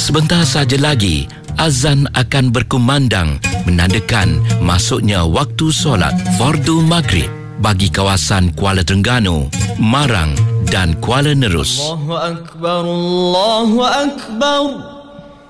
Sebentar saja lagi, azan akan berkumandang menandakan masuknya waktu solat fardu maghrib bagi kawasan Kuala Terengganu, Marang dan Kuala Nerus. Allahu Akbar, Allahu Akbar.